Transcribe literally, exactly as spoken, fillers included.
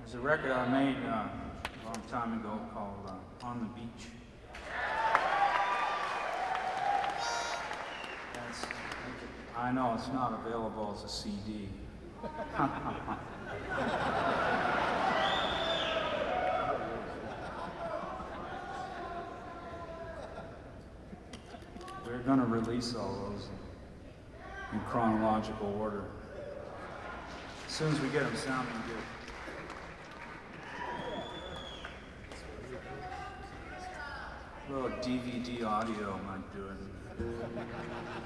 There's a record I made uh, a long time ago called uh, On the Beach. That's, I know it's not available as a C D. We're going to release all those in chronological order as soon as we get them sounding good. A little D V D audio might do it.